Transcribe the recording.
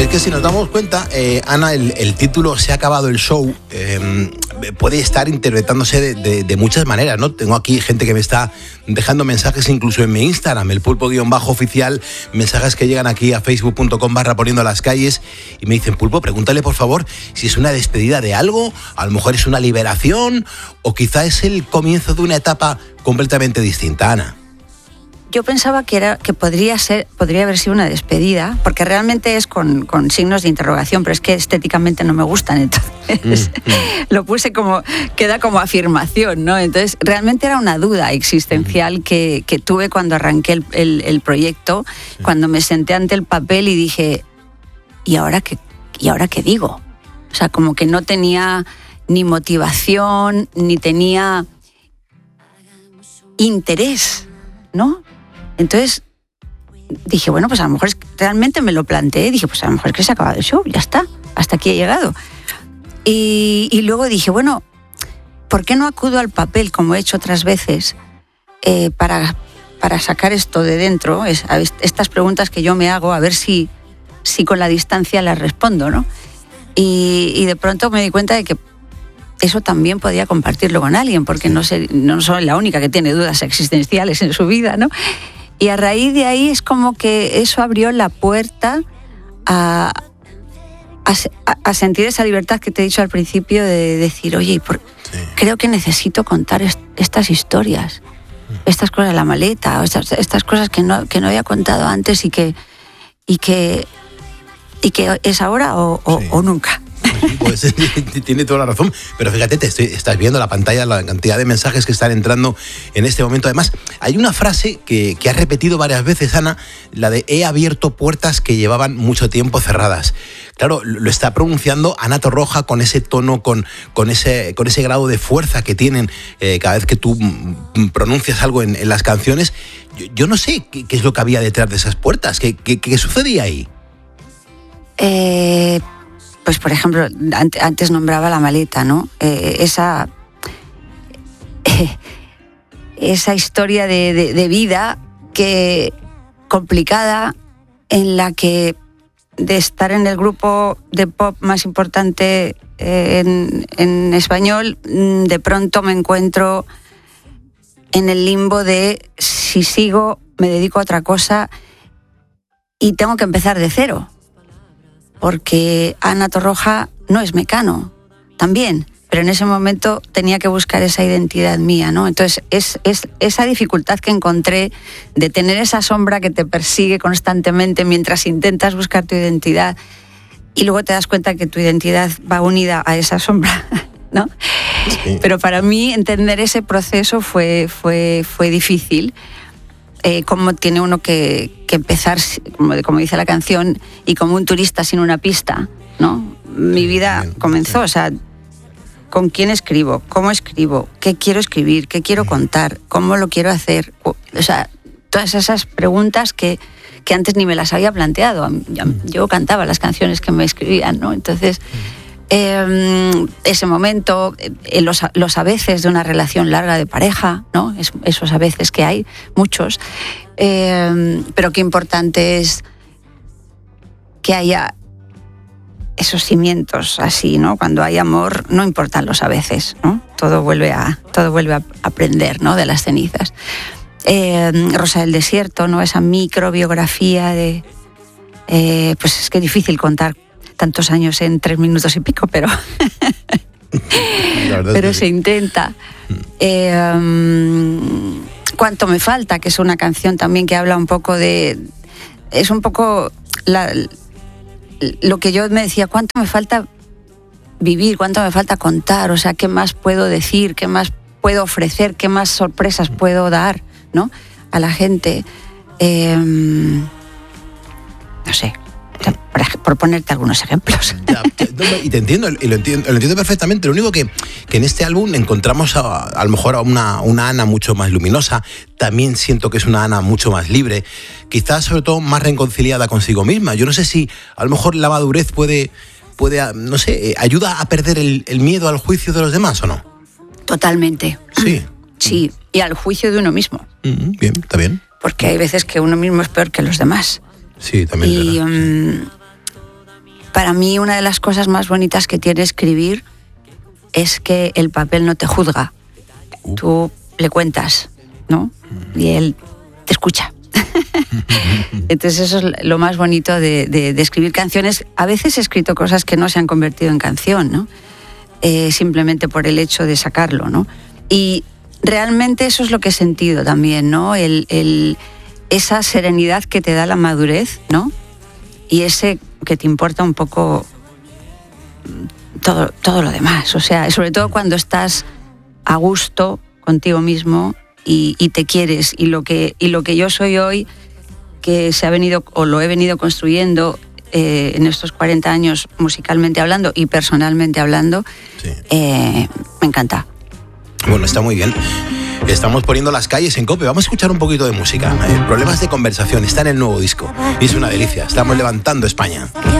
Es que si nos damos cuenta, Ana, el título Se ha acabado el show puede estar interpretándose de muchas maneras, ¿no? Tengo aquí gente que me está dejando mensajes incluso en mi Instagram, el pulpo_oficial, mensajes que llegan aquí a facebook.com/poniendo las calles y me dicen: Pulpo, pregúntale por favor si es una despedida de algo, a lo mejor es una liberación o quizá es el comienzo de una etapa completamente distinta, Ana. Yo pensaba que podría haber sido una despedida, porque realmente es con signos de interrogación, pero es que estéticamente no me gustan, entonces lo puse queda como afirmación, ¿no? Entonces realmente era una duda existencial que tuve cuando arranqué el proyecto, cuando me senté ante el papel y dije, ¿y ahora qué digo? O sea, como que no tenía ni motivación, ni tenía interés, ¿no? Entonces dije, bueno, pues a lo mejor realmente me lo planteé, dije, pues a lo mejor es que se ha acabado el show, ya está, hasta aquí he llegado. Y luego dije, bueno, ¿por qué no acudo al papel como he hecho otras veces para sacar esto de dentro, estas preguntas que yo me hago, a ver si con la distancia las respondo, ¿no? Y de pronto me di cuenta de que eso también podía compartirlo con alguien, porque no soy la única que tiene dudas existenciales en su vida, ¿no? Y a raíz de ahí es como que eso abrió la puerta a sentir esa libertad que te he dicho al principio de decir, oye, creo que necesito contar estas historias, estas cosas, la maleta, estas cosas que no había contado antes y que es ahora o nunca. Sí, pues tiene toda la razón, pero fíjate, estás viendo la pantalla, la cantidad de mensajes que están entrando en este momento. Además, hay una frase que has repetido varias veces, Ana, la de he abierto puertas que llevaban mucho tiempo cerradas. Claro, lo está pronunciando Ana Torroja con ese tono, con ese grado de fuerza que tienen cada vez que tú pronuncias algo en las canciones. Yo no sé qué es lo que había detrás de esas puertas, qué sucedía ahí. Pues, por ejemplo, antes nombraba la maleta, ¿no? Esa historia de vida complicada, en la que de estar en el grupo de pop más importante en español, de pronto me encuentro en el limbo de si sigo, me dedico a otra cosa y tengo que empezar de cero. Porque Ana Torroja no es Mecano, también, pero en ese momento tenía que buscar esa identidad mía, ¿no? Entonces es esa dificultad que encontré de tener esa sombra que te persigue constantemente mientras intentas buscar tu identidad y luego te das cuenta que tu identidad va unida a esa sombra, ¿no? Sí. Pero para mí entender ese proceso fue difícil. Cómo tiene uno que empezar, como dice la canción, y como un turista sin una pista, ¿no? Mi vida comenzó, o sea, ¿con quién escribo? ¿Cómo escribo? ¿Qué quiero escribir? ¿Qué quiero contar? ¿Cómo lo quiero hacer? O sea, todas esas preguntas que antes ni me las había planteado. Yo cantaba las canciones que me escribían, ¿no? Entonces, ese momento, los a veces de una relación larga de pareja, ¿no? Esos a veces que hay, muchos, pero qué importante es que haya esos cimientos así, ¿no? Cuando hay amor, no importan los a veces, ¿no? Todo vuelve a aprender, ¿no? De las cenizas. Rosa del Desierto, ¿no? Esa microbiografía de... pues es que es difícil contar tantos años en 3 minutos y pico, pero se intenta. Cuánto me falta, que es una canción también que habla un poco de... Es un poco lo que yo me decía, cuánto me falta vivir, cuánto me falta contar, o sea, qué más puedo decir, qué más puedo ofrecer, qué más sorpresas puedo dar, ¿no? A la gente. No sé. Por ponerte algunos ejemplos. Y te entiendo, y lo entiendo perfectamente. Lo único que en este álbum encontramos a lo mejor a una Ana mucho más luminosa. También siento que es una Ana mucho más libre, quizás sobre todo más reconciliada consigo misma. Yo no sé si a lo mejor la madurez puede no sé, ayuda a perder el miedo al juicio de los demás, ¿o no? Totalmente. Sí. Sí, y al juicio de uno mismo. Bien, está bien. Porque hay veces que uno mismo es peor que los demás. Sí, también. para mí una de las cosas más bonitas que tiene escribir es que el papel no te juzga. Tú le cuentas, ¿no? Y él te escucha. Entonces eso es lo más bonito de escribir canciones. A veces he escrito cosas que no se han convertido en canción, ¿no? Simplemente por el hecho de sacarlo, ¿no? Y realmente eso es lo que he sentido también, ¿no? Esa serenidad que te da la madurez, ¿no? Y ese que te importa un poco todo lo demás. O sea, sobre todo cuando estás a gusto contigo mismo y te quieres. Y lo que yo soy hoy, que se ha venido o lo he venido construyendo en estos 40 años musicalmente hablando y personalmente hablando, sí. Me encanta. Bueno, está muy bien. Estamos poniendo las calles en COPE. Vamos a escuchar un poquito de música. Problemas de conversación. Está en el nuevo disco. Y es una delicia. Estamos levantando España.